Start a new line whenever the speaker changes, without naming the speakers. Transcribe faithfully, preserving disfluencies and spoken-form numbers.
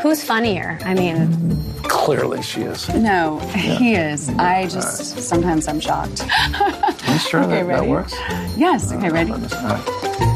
Who's funnier? I mean...
Clearly she is.
No, yeah. he is. I just, right. sometimes I'm shocked.
Are you sure
okay,
that, that works?
Yes. Okay, ready?
All right.